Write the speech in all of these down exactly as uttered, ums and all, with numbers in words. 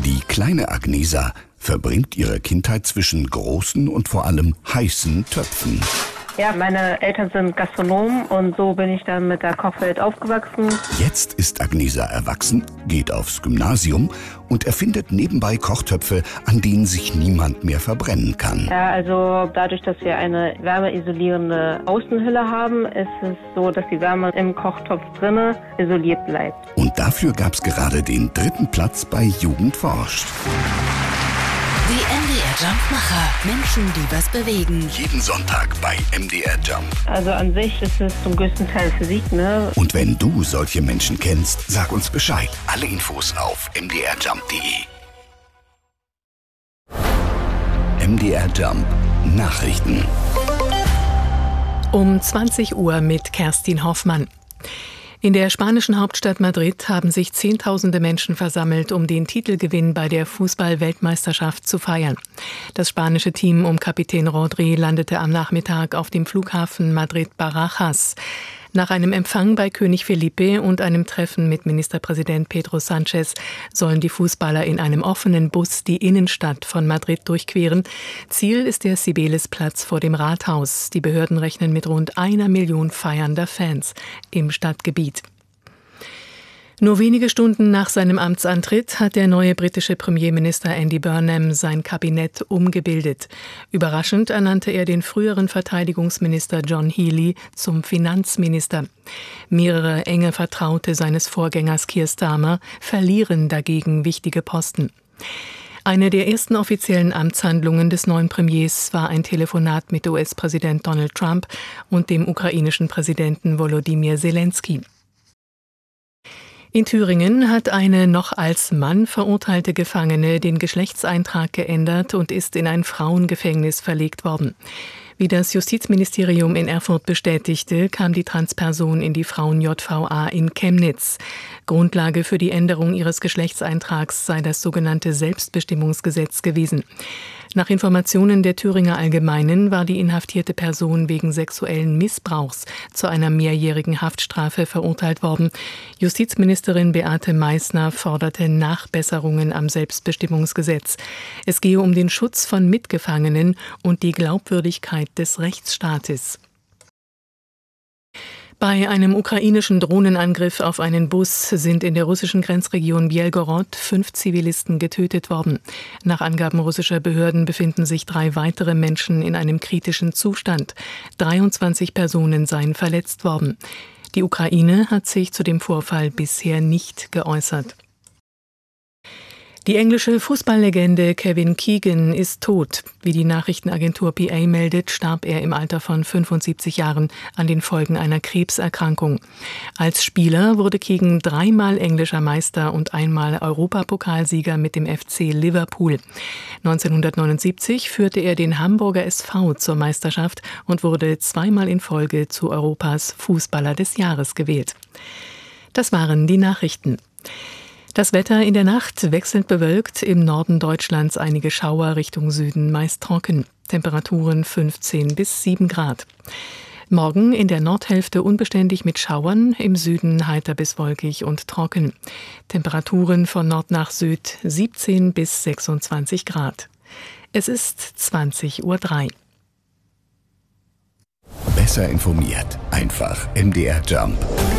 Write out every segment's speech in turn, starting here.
Die kleine Agnesa verbringt ihre Kindheit zwischen großen und vor allem heißen Töpfen. Ja, meine Eltern sind Gastronomen und so bin ich dann mit der Kochwelt aufgewachsen. Jetzt ist Agnesa erwachsen, geht aufs Gymnasium und erfindet nebenbei Kochtöpfe, an denen sich niemand mehr verbrennen kann. Ja, also dadurch, dass wir eine wärmeisolierende Außenhülle haben, ist es so, dass die Wärme im Kochtopf drinne isoliert bleibt. Und dafür gab es gerade den dritten Platz bei Jugend forscht. Die M D R Jumpmacher. Menschen, die was bewegen. Jeden Sonntag bei M D R Jump. Also an sich ist es zum größten Teil Physik, ne? Und wenn du solche Menschen kennst, sag uns Bescheid. Alle Infos auf m d r jump punkt de. M D R Jump Nachrichten. Um zwanzig Uhr mit Kerstin Hoffmann. In der spanischen Hauptstadt Madrid haben sich Zehntausende Menschen versammelt, um den Titelgewinn bei der Fußball-Weltmeisterschaft zu feiern. Das spanische Team um Kapitän Rodri landete am Nachmittag auf dem Flughafen Madrid-Barajas. Nach einem Empfang bei König Felipe und einem Treffen mit Ministerpräsident Pedro Sánchez sollen die Fußballer in einem offenen Bus die Innenstadt von Madrid durchqueren. Ziel ist der Cibeles-Platz vor dem Rathaus. Die Behörden rechnen mit rund einer Million feiernder Fans im Stadtgebiet. Nur wenige Stunden nach seinem Amtsantritt hat der neue britische Premierminister Andy Burnham sein Kabinett umgebildet. Überraschend ernannte er den früheren Verteidigungsminister John Healey zum Finanzminister. Mehrere enge Vertraute seines Vorgängers Keir Starmer verlieren dagegen wichtige Posten. Eine der ersten offiziellen Amtshandlungen des neuen Premiers war ein Telefonat mit U S-Präsident Donald Trump und dem ukrainischen Präsidenten Volodymyr Zelensky. In Thüringen hat eine noch als Mann verurteilte Gefangene den Geschlechtseintrag geändert und ist in ein Frauengefängnis verlegt worden. Wie das Justizministerium in Erfurt bestätigte, kam die Transperson in die Frauen-J V A in Chemnitz. Grundlage für die Änderung ihres Geschlechtseintrags sei das sogenannte Selbstbestimmungsgesetz gewesen. Nach Informationen der Thüringer Allgemeinen war die inhaftierte Person wegen sexuellen Missbrauchs zu einer mehrjährigen Haftstrafe verurteilt worden. Justizministerin Beate Meißner forderte Nachbesserungen am Selbstbestimmungsgesetz. Es gehe um den Schutz von Mitgefangenen und die Glaubwürdigkeit des Rechtsstaates. Bei einem ukrainischen Drohnenangriff auf einen Bus sind in der russischen Grenzregion Bjelgorod fünf Zivilisten getötet worden. Nach Angaben russischer Behörden befinden sich drei weitere Menschen in einem kritischen Zustand. dreiundzwanzig Personen seien verletzt worden. Die Ukraine hat sich zu dem Vorfall bisher nicht geäußert. Die englische Fußballlegende Kevin Keegan ist tot. Wie die Nachrichtenagentur P A meldet, starb er im Alter von fünfundsiebzig Jahren an den Folgen einer Krebserkrankung. Als Spieler wurde Keegan dreimal englischer Meister und einmal Europapokalsieger mit dem F C Liverpool. neunzehnhundertneunundsiebzig führte er den Hamburger S V zur Meisterschaft und wurde zweimal in Folge zu Europas Fußballer des Jahres gewählt. Das waren die Nachrichten. Das Wetter in der Nacht wechselnd bewölkt, im Norden Deutschlands einige Schauer, Richtung Süden meist trocken. Temperaturen fünfzehn bis sieben Grad. Morgen in der Nordhälfte unbeständig mit Schauern, im Süden heiter bis wolkig und trocken. Temperaturen von Nord nach Süd siebzehn bis sechsundzwanzig Grad. Es ist zwanzig Uhr drei. Besser informiert, einfach M D R Jump.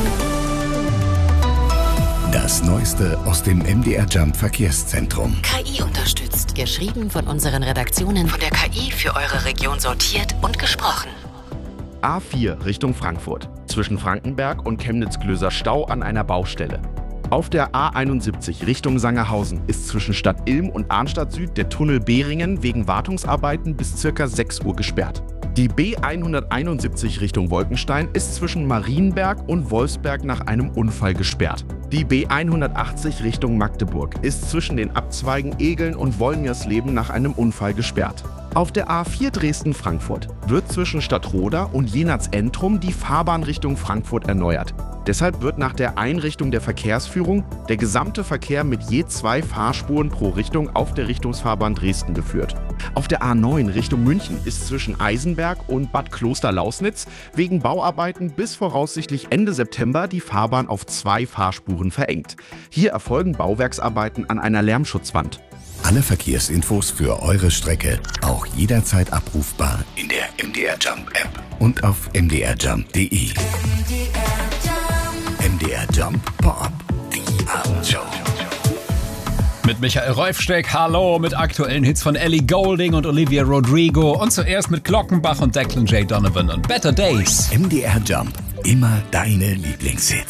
Das Neueste aus dem M D R Jump Verkehrszentrum. K I unterstützt. Geschrieben von unseren Redaktionen. Von der K I für eure Region sortiert und gesprochen. A vier Richtung Frankfurt. Zwischen Frankenberg und Chemnitz-Klöser Stau an einer Baustelle. Auf der A einundsiebzig Richtung Sangerhausen ist zwischen Stadt Ilm und Arnstadt Süd der Tunnel Behringen wegen Wartungsarbeiten bis ca. sechs Uhr gesperrt. Die B hunderteinundsiebzig Richtung Wolkenstein ist zwischen Marienberg und Wolfsberg nach einem Unfall gesperrt. Die B hundertachtzig Richtung Magdeburg ist zwischen den Abzweigen Egeln und Wolnjersleben nach einem Unfall gesperrt. Auf der A vier Dresden-Frankfurt wird zwischen Stadtroda und Jenatz-Entrum die Fahrbahn Richtung Frankfurt erneuert. Deshalb wird nach der Einrichtung der Verkehrsführung der gesamte Verkehr mit je zwei Fahrspuren pro Richtung auf der Richtungsfahrbahn Dresden geführt. Auf der A neun Richtung München ist zwischen Eisenberg und Bad Kloster-Lausnitz wegen Bauarbeiten bis voraussichtlich Ende September die Fahrbahn auf zwei Fahrspuren verengt. Hier erfolgen Bauwerksarbeiten an einer Lärmschutzwand. Alle Verkehrsinfos für eure Strecke auch jederzeit abrufbar in der M D R Jump App und auf m d r jump punkt d e. M D R Jump Pop-up, die Abendshow. Mit Michael Reufsteck, hallo, mit aktuellen Hits von Ellie Goulding und Olivia Rodrigo und zuerst mit Glockenbach und Declan J. Donovan und Better Days. M D R Jump, immer deine Lieblingshits.